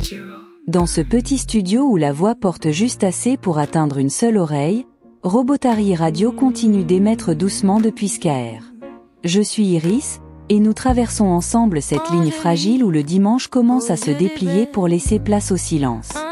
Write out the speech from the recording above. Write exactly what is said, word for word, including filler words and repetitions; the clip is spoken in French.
Dans ce petit studio où la voix porte juste assez pour atteindre une seule oreille, Robotary Radio continue d'émettre doucement depuis Skaer. Je suis Iris, et nous traversons ensemble cette ligne fragile où le dimanche commence à se déplier pour laisser place au silence.